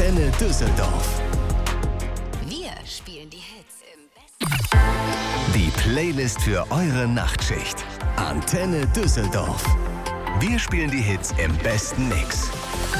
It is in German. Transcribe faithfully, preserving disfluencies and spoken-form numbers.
Antenne Düsseldorf. Wir spielen die Hits im besten. Die Playlist für eure Nachtschicht. Antenne Düsseldorf. Wir spielen die Hits im besten Mix.